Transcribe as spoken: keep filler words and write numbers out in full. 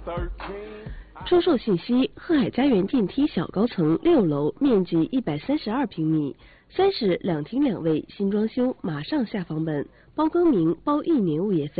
出售信息：鹤海家园电梯小高层六楼，面积一百三十二平米，三室两厅两卫，新装修，马上下房本，包更名，包一年物业费。